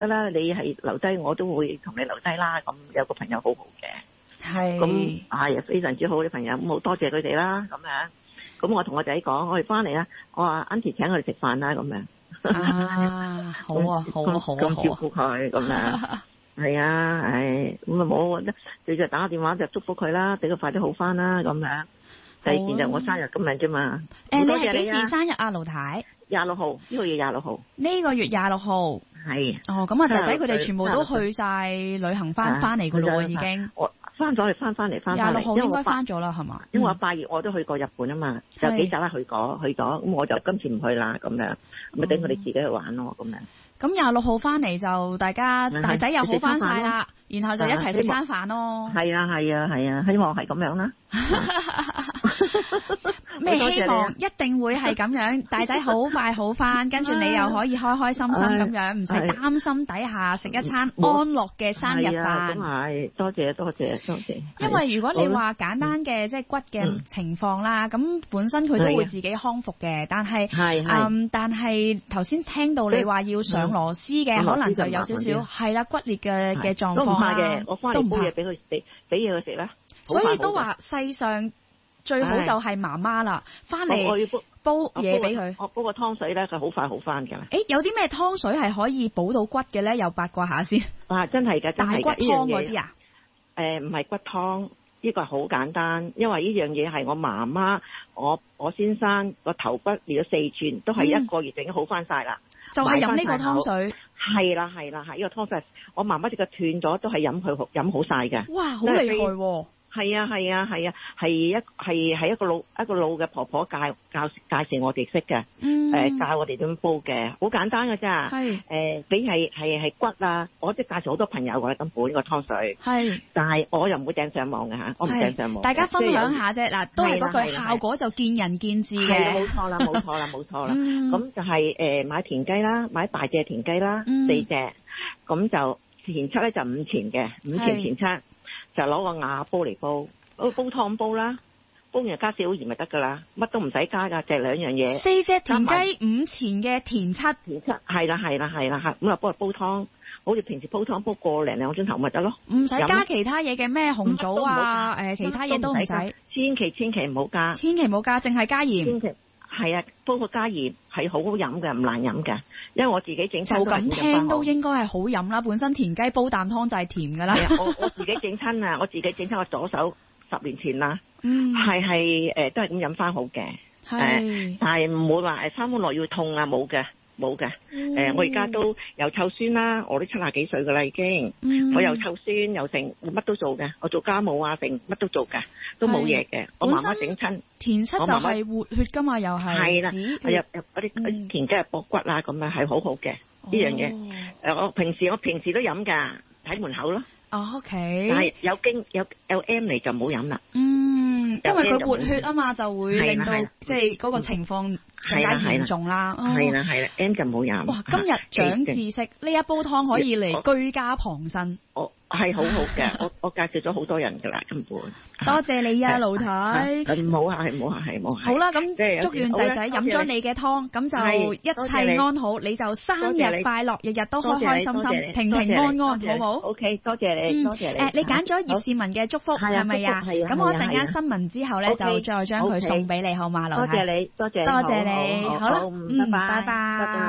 得啦，你係留低我都會同你留低啦。咁有個朋友好好嘅， 係咁係非常之好嘅朋友，咁好多謝佢哋啦。咁樣，咁我同我仔講，我哋翻嚟啦，我話 Auntie 請我哋食飯啦，咁樣。 啊，好啊，好啊，好啊， 咁照顧佢咁樣。係啊，咁啊冇，你就打個電話就祝福佢啦，俾佢快啲好翻啦，咁樣。第二件就我生日今日啫嘛。 你係幾時生日啊，盧太 ？26號，呢個月26號。 呢個月26號。 係。 哦，咁啊，仔仔佢哋全部都去晒旅行翻嚟噶咯喎，已經。 我翻咗嚟，翻嚟。 26號應該翻咗啦，係嘛？ 因為我8月我都去過日本啊嘛，有幾集啦去咗，咁我就今次唔去啦，咁樣，咪等佢哋自己去玩咯，咁樣。 咁26號翻嚟就大家大仔又好翻晒啦，然後就一齊食餐飯咯。 係啊，希望係咁樣啦。 咩希望一定會係咁樣，大仔好快好翻，跟住你又可以開開心心咁樣，唔使擔心底下食一餐安樂嘅生日飯。 係，多謝。 因為如果你話簡單嘅即係骨嘅情況啦，咁本身佢都會自己康復嘅，但係頭先聽到你話要上螺絲嘅，可能就有少少係啦骨裂嘅狀況啦。都唔怕嘅， 我翻嚟煲嘢俾嘢佢食啦。 所以都話世上最好就係媽媽啦，翻嚟我要煲嘢俾佢。 我煲個湯水咧，佢好快好翻㗎。 有啲咩湯水係可以補到骨嘅咧？又八卦下先。 真係㗎， 大骨湯嗰啲啊？ 唔係骨湯，呢個係好簡單，因為呢樣嘢係我媽媽，我先生個頭骨裂咗4寸，都係1個月就已經好翻晒啦。 就係飲呢個湯水。 係啦，呢個湯水，我媽媽隻腳斷咗，都係飲好晒嘅。 哇，好厲害喎！ 係啊，係一個老嘅婆婆介紹我哋識嘅，教我哋點煲嘅，好簡單㗎咋。你係骨啊，我即係介紹好多朋友㗎，根本呢個湯水。但係我又唔會掟上網嘅嚇，我唔掟上網。 大家分享下啫，嗱，都係嗰句效果就見仁見智嘅。 冇錯啦。咁就係買田雞啦，買大隻田雞啦，4隻，咁就田七咧就5錢嘅，5錢田七。就攞個瓦煲嚟煲湯煲啦，煲完加少鹽咪得噶啦，乜都唔使加噶，就係2樣嘢。 4隻田雞5錢嘅田七， 係啦，咁啊煲湯，好似平時煲湯煲個零2個鐘頭咪得咯， 唔使加其他嘢嘅咩紅棗啊，其他嘢都唔使， 千祈唔好加， 淨係加鹽。 係啊，煲個加鹽係好好飲嘅，唔難飲嘅。因為我自己整親就咁聽都應該係好飲啦。本身田雞煲啖湯就係甜噶啦。 我自己整親啊，我左手10年前啦，係都係咁飲翻好嘅。但係唔會話翻翻落要痛啊，冇嘅。我而家都又臭酸啦，我都70幾歲噶啦已經，我又臭酸又成，乜都做嘅，我做家務啊，成乜都做嘅，都冇嘢嘅。我媽媽整親田七就係活血噶嘛，又係係啦，入嗰啲田雞入膊骨啊，咁啊係好好嘅呢樣嘢。我平時都飲噶，喺門口咯。 OK， 但係有 M 嚟就唔好飲啦。 因為佢活血啊嘛，就會令到即係嗰個情況更加嚴重啦。 係啦，M 就唔好飲。 哇，今日長知識，呢一煲湯可以嚟居家旁身。 係好好嘅，我介紹咗好多人噶啦，根本。 多謝你啊，盧太。 唔好客氣。 好啦，咁祝願仔仔飲咗你嘅湯，咁就一切安好，你就生日快樂，日日都開開心心，平平安安，好唔好 ？OK， 多謝你，多謝你。 你揀咗葉倩文嘅祝福係咪啊？咁我陣間新聞之後咧，就再將佢送俾你，好嘛，盧太？多謝你，好啦，拜拜。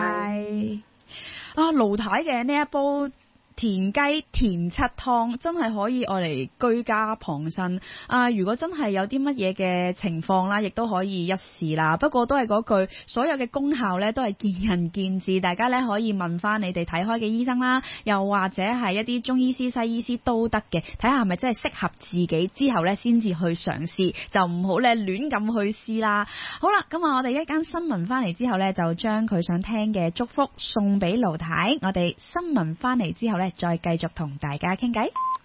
啊，盧太嘅呢一煲田雞田七湯真係可以愛嚟居家旁身啊！如果真係有啲乜嘢嘅情況啦，亦都可以一試啦。不過都係嗰句，所有嘅功效咧都係見仁見智，大家咧可以問翻你哋睇開嘅醫生啦，又或者係一啲中醫師、西醫師都得嘅，睇下係咪真係適合自己之後咧先至去嘗試，就唔好咧亂咁去試啦。好啦，咁我哋一間新聞翻嚟之後咧，就將佢想聽嘅祝福送俾盧太。我哋新聞翻嚟之後咧，再繼續同大家傾偈。